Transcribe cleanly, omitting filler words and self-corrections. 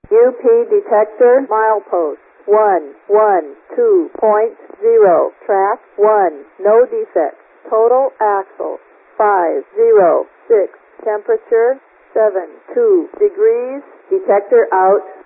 UP detector milepost 112.0. Track 1. No defects. Total axle 506. Temperature 72 degrees. Detector out.